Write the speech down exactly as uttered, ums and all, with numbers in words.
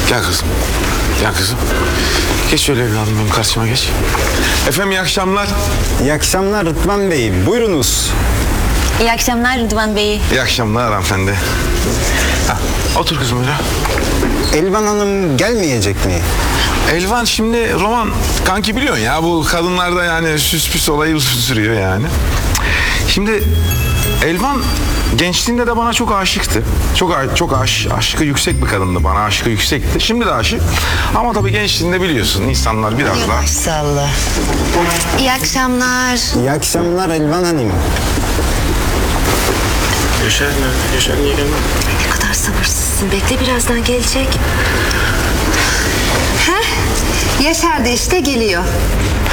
Gel kızım. Gel kızım. Geç şöyle evladım, benim karşıma geç. Efendim iyi akşamlar. İyi akşamlar Rıdvan Bey. Buyurunuz. İyi akşamlar Rıdvan Bey. İyi akşamlar hanımefendi. Ha, otur kızım öyle. Elvan Hanım gelmeyecek mi? Elvan şimdi roman kanki biliyorsun ya, bu kadınlarda yani süs püs olayı uzun sürüyor yani. Şimdi Elvan gençliğinde de bana çok aşıktı. Çok a- çok aş, aşkı yüksek bir kadındı, bana aşkı yüksekti. Şimdi de aşık. Ama tabii gençliğinde biliyorsun insanlar biraz daha... Salla. İyi akşamlar. İyi akşamlar Elvan Hanım. Yaşar mı? Yaşar niye gelmedi? Ne kadar sabırsızsın. Bekle, birazdan gelecek. Heh, Yaşar da işte geliyor.